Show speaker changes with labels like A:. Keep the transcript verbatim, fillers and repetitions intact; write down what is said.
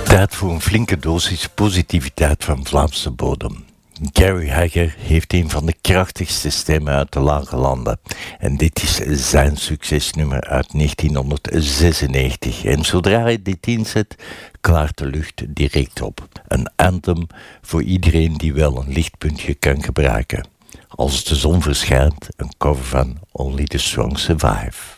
A: Tijd voor een flinke dosis positiviteit van Vlaamse bodem. Gary Hagger heeft een van de krachtigste stemmen uit de lage landen. En dit is zijn succesnummer uit negentienhonderdzesennegentig. En zodra hij dit inzet, klaart de lucht direct op. Een anthem voor iedereen die wel een lichtpuntje kan gebruiken. Als de zon verschijnt, een cover van Only the Strong Survive.